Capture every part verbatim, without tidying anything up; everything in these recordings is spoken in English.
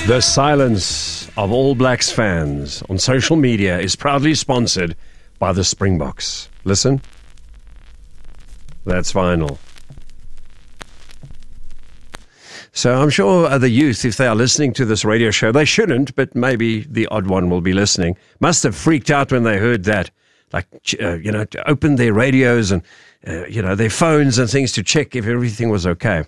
The silence of All Blacks fans on social media is proudly sponsored by the Springboks. Listen. That's vinyl. So I'm sure uh, the youth, if they are listening to this radio show, they shouldn't, but maybe the odd one will be listening, must have freaked out when they heard that. Like, uh, you know, to open their radios and, uh, you know, their phones and things to check if everything was okay.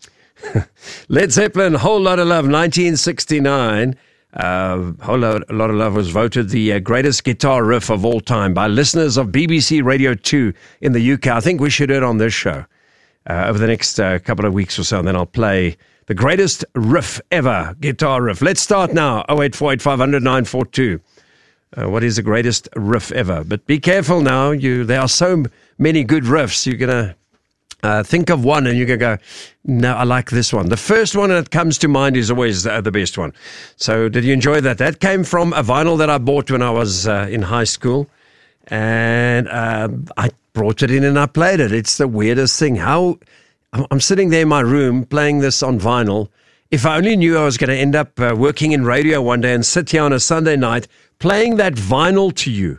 Led Zeppelin, Whole Lot of Love, nineteen sixty-nine. Uh, Whole Lot, a Lot of Love was voted the uh, greatest guitar riff of all time by listeners of B B C Radio two in the U K. I think we should do it on this show uh, over the next uh, couple of weeks or so, and then I'll play the greatest riff ever, guitar riff. Let's start now. oh eight four eight, five hundred, nine four two. Uh, what is the greatest riff ever? But be careful now. You, there are so many good riffs. You're going to Uh, think of one and you can go, no, I like this one. The first one that comes to mind is always uh, the best one. So did you enjoy that? That came from a vinyl that I bought when I was uh, in high school. And uh, I brought it in and I played it. It's the weirdest thing. How I'm, I'm sitting there in my room playing this on vinyl. If I only knew I was going to end up uh, working in radio one day and sit here on a Sunday night playing that vinyl to you.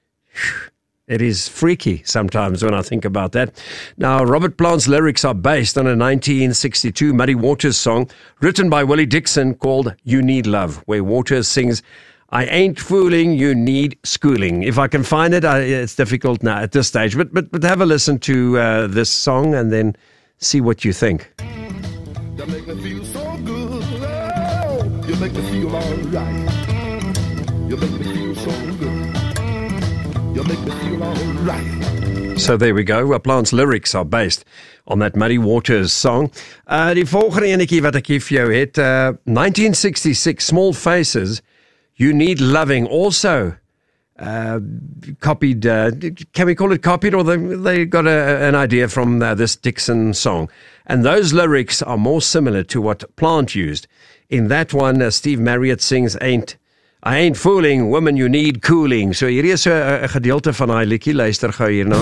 It is freaky sometimes when I think about that. Now, Robert Plant's lyrics are based on a nineteen sixty-two Muddy Waters song written by Willie Dixon called You Need Love, where Waters sings, I ain't fooling, you need schooling. If I can find it, I, it's difficult now at this stage. But but, but have a listen to uh, this song and then see what you think. You make me feel so good. Oh, you make me feel all right. You make me feel so good. You make me feel all right. So there we go. Plant's lyrics are based on that Muddy Waters song. Uh, die volgende enetjie wat ek hier vir jou het, uh, nineteen sixty-six, Small Faces, You Need Loving, also uh, copied, uh, can we call it copied, or they, they got a, an idea from uh, this Dixon song. And those lyrics are more similar to what Plant used. In that one, uh, Steve Marriott sings, Ain't I ain't fooling, woman, you need cooling. So hier is 'n gedeelte van daai liedjie, luister gou hierna.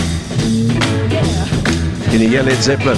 In die Led Zeppelin.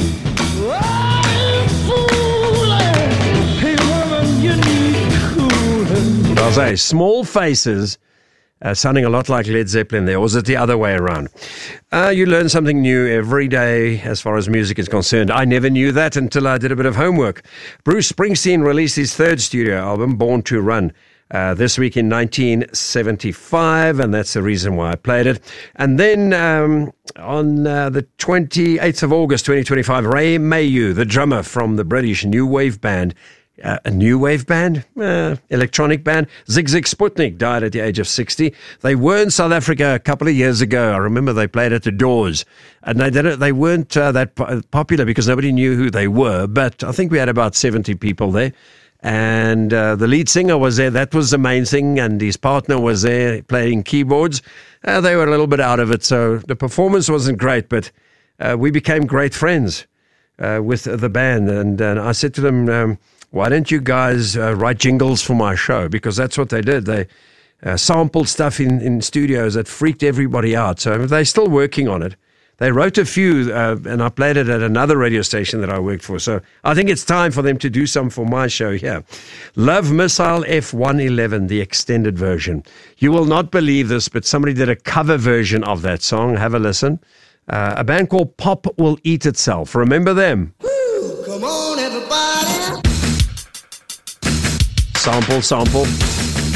Daar's hy, Small Faces, uh, sounding a lot like Led Zeppelin there, or is it the other way around? Uh, you learn something new every day as far as music is concerned. I never knew that until I did a bit of homework. Bruce Springsteen released his third studio album, Born to Run, Uh, this week in nineteen seventy-five, and that's the reason why I played it. And then um, on uh, the twenty-eighth of August, twenty twenty-five, Ray Mayhew, the drummer from the British New Wave band, uh, a New Wave band, uh, electronic band, Zig Zig Sputnik, died at the age of sixty. They were in South Africa a couple of years ago. I remember they played at the Doors, and they didn't, they weren't uh, that po- popular because nobody knew who they were, but I think we had about seventy people there. And uh, the lead singer was there. That was the main thing. And his partner was there playing keyboards. Uh, they were a little bit out of it. So the performance wasn't great, but uh, we became great friends uh, with the band. And, and I said to them, um, why don't you guys uh, write jingles for my show? Because that's what they did. They uh, sampled stuff in, in studios that freaked everybody out. So they're still working on it. They wrote a few, uh, and I played it at another radio station that I worked for. So I think it's time for them to do some for my show here. Love Missile F one eleven, the extended version. You will not believe this, but somebody did a cover version of that song. Have a listen. Uh, a band called Pop Will Eat Itself. Remember them? Woo, come on, everybody. Sample, sample.